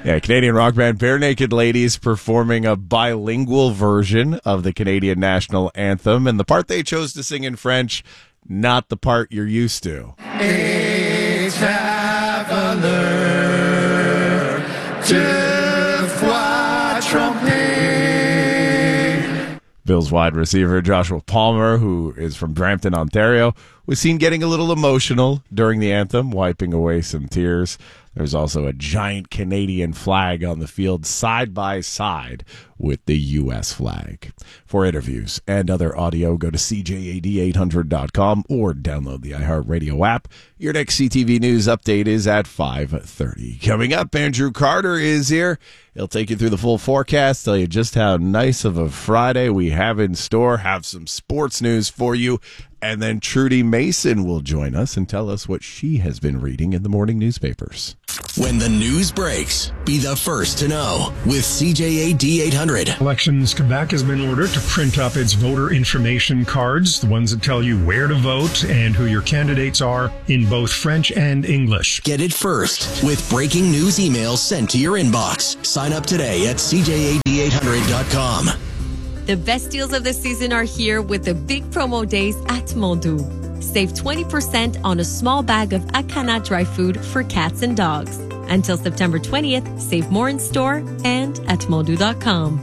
Yeah, Canadian rock band Bare Naked Ladies performing a bilingual version of the Canadian national anthem, and the part they chose to sing in French, not the part you're used to. Et traveler, deux fois trompé. Bills wide receiver Joshua Palmer, who is from Brampton, Ontario, was seen getting a little emotional during the anthem, wiping away some tears. There's also a giant Canadian flag on the field side by side with the U.S. flag. For interviews and other audio, go to CJAD800.com or download the iHeartRadio app. Your next CTV News update is at 5:30. Coming up, Andrew Carter is here. He'll take you through the full forecast, tell you just how nice of a Friday we have in store, have some sports news for you, and then Trudy Mason will join us and tell us what she has been reading in the morning newspapers. When the news breaks, be the first to know with CJAD 800. Elections Quebec has been ordered to print up its voter information cards, the ones that tell you where to vote and who your candidates are, in both French and English. Get it first with breaking news emails sent to your inbox. Sign up today at CJAD800.com. The best deals of the season are here with the big promo days at Mondu. Save 20% on a small bag of Akana dry food for cats and dogs. Until September 20th, save more in store and at mondu.com.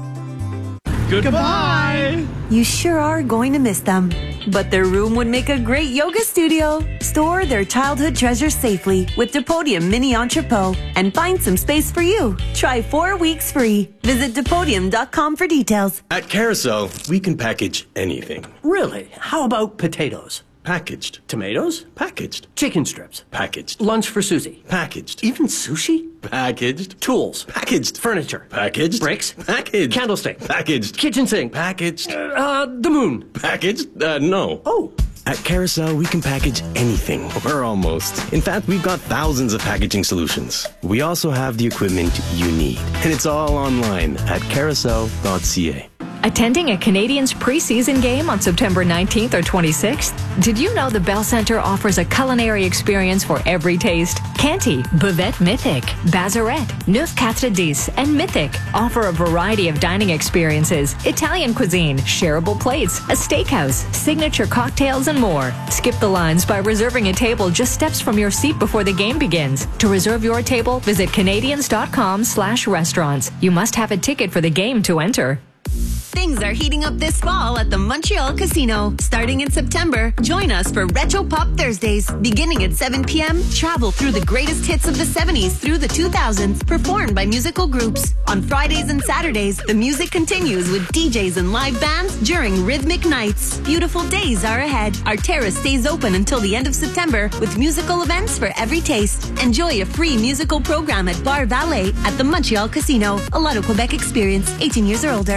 Goodbye! You sure are going to miss them. But their room would make a great yoga studio. Store their childhood treasures safely with Depodium Mini Entrepot and find some space for you. Try 4 weeks free. Visit Depodium.com for details. At Carousel, we can package anything. Really? How about potatoes? Packaged. Tomatoes? Packaged. Chicken strips? Packaged. Lunch for Susie? Packaged. Even sushi? Packaged. Tools? Packaged. Furniture? Packaged. Bricks? Packaged. Candlestick? Packaged. Kitchen sink? Packaged. The moon? Packaged? No. Oh. At Carousel, we can package anything, or almost. In fact, we've got thousands of packaging solutions. We also have the equipment you need, and it's all online at carousel.ca. Attending a Canadians preseason game on September 19th or 26th? Did you know the Bell Centre offers a culinary experience for every taste? Canty, Buvette Mythic, Bazarette, Neuf Quatre Dix, and Mythic offer a variety of dining experiences, Italian cuisine, shareable plates, a steakhouse, signature cocktails, and more. Skip the lines by reserving a table just steps from your seat before the game begins. To reserve your table, visit Canadians.com/restaurants. You must have a ticket for the game to enter. Things are heating up this fall at the Montreal Casino. Starting in September, join us for Retro Pop Thursdays. Beginning at 7 p.m., travel through the greatest hits of the 70s through the 2000s, performed by musical groups. On Fridays and Saturdays, the music continues with DJs and live bands during rhythmic nights. Beautiful days are ahead. Our terrace stays open until the end of September with musical events for every taste. Enjoy a free musical program at Bar Valet at the Montreal Casino. A Lotto Quebec experience, 18 years or older.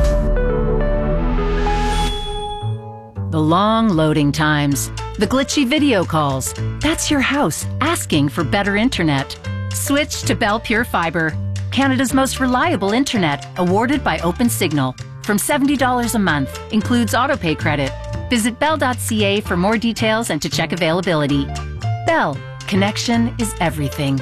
The long loading times, the glitchy video calls. That's your house asking for better internet. Switch to Bell Pure Fibre, Canada's most reliable internet, awarded by OpenSignal. From $70 a month, includes autopay credit. Visit bell.ca for more details and to check availability. Bell, connection is everything.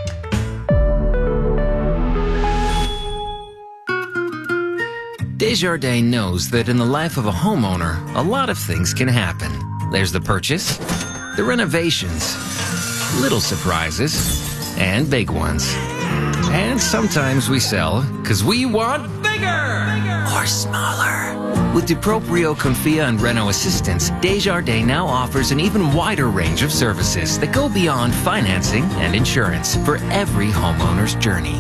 Desjardins knows that in the life of a homeowner, a lot of things can happen. There's the purchase, the renovations, little surprises, and big ones. And sometimes we sell because we want bigger or smaller. With DuProprio, Confia, and Reno Assistance, Desjardins now offers an even wider range of services that go beyond financing and insurance for every homeowner's journey.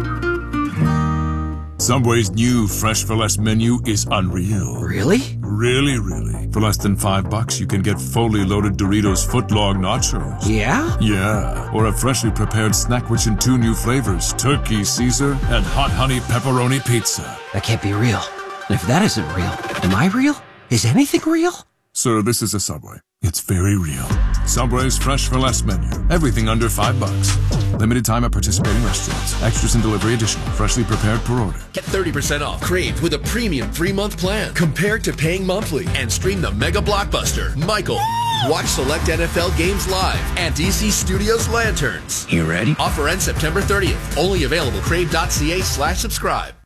Subway's new Fresh for Less menu is unreal. Really? Really. For less than $5, you can get fully loaded Doritos footlong nachos. Yeah? Yeah. Or a freshly prepared snack which in 2 new flavors, Turkey Caesar and Hot Honey Pepperoni Pizza. That can't be real. And if that isn't real, am I real? Is anything real? Sir, this is a Subway. It's very real. Subway's Fresh for Less menu. Everything under $5. Limited time at participating restaurants. Extras and delivery additional. Freshly prepared per order. Get 30% off Crave with a premium 3-month plan compared to paying monthly, and stream the mega blockbuster Michael Watch select NFL games live and DC Studios Lanterns. You ready? Offer ends September 30th. Only available crave.ca/subscribe.